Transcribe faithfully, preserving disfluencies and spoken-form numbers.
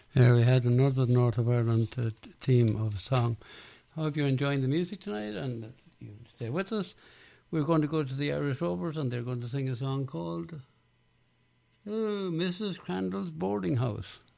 Here we had another North of Ireland uh, theme of a song. I hope you're enjoying the music tonight and you stay with us. We're going to go to the Irish Rovers and they're going to sing a song called oh, Missus Crandall's Boarding House.